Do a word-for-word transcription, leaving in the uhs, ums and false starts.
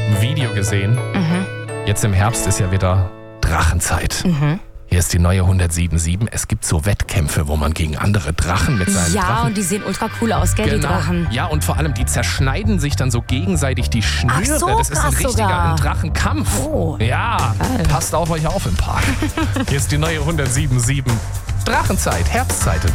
habe ein Video gesehen. Mhm. Jetzt im Herbst ist ja wieder Drachenzeit. Mhm. Hier ist die neue hundertsiebenundsiebzig. Es gibt so Wettkämpfe, wo man gegen andere Drachen mit seinen Ja, Drachen... und die sehen ultra cool aus, gell, die Drachen. Ja, und vor allem, die zerschneiden sich dann so gegenseitig die Schnüre. Ach so, das ist ein krass richtiger sogar. ein Drachenkampf. Oh. Ja, Geil. passt auf euch auf im Park. Hier ist die neue hundertsiebenundsiebzig. Drachenzeit, Herbstzeit.